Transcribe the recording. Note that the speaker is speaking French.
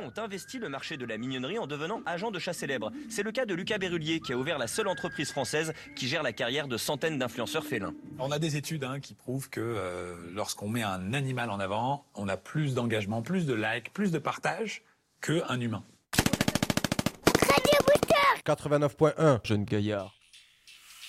ont investi le marché de la mignonnerie en devenant agents de chat célèbres. C'est le cas de Lucas Berrulier qui a ouvert la seule entreprise française qui gère la carrière de centaines d'influenceurs félins. On a des études qui prouvent que lorsqu'on met un animal en avant, on a plus d'engagement, plus de likes, plus de partage qu'un humain. 89.1 Jeune Gaillard.